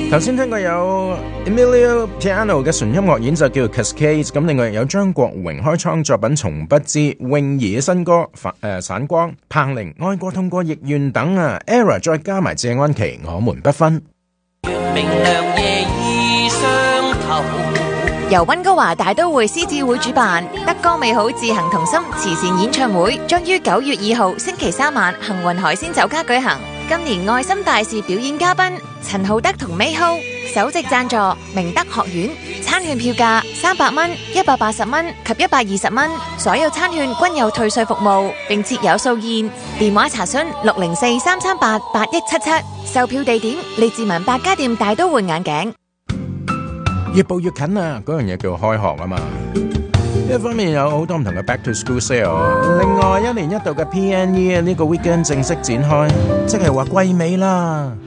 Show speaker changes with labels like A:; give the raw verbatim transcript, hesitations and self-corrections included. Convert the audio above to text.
A: 頭先聽過有 Emilio Piano 嘅純音樂演奏叫做 Cascades， 咁另外有張國榮開創作品從不知，泳兒嘅新歌誒、呃、散光，彭羚愛過痛過亦願等啊 Era 再加埋謝安琪我們不分。
B: 明亮夜已相投，
C: 由溫哥華大都會獅子會主辦德歌美好自行同心慈善演唱會，將於九月二號星期三晚幸運海鮮酒家舉行。今年愛心大使表演嘉賓陳浩德同 Mayho， 首席贊助明德學院，餐券票價三百蚊、一百八十蚊及一百二十蚊，所有餐券均有退稅服務，並設有數件。電話查詢六零四三三八八一七七，售票地點利治文百佳店大都會眼鏡。
A: 越步越近啊，嗰樣嘢叫開學啊嘛。一方面有好多唔同嘅 Back to School Sale， 另外一年一度嘅 P N E 呢個 weekend 正式展開，即係話季尾啦。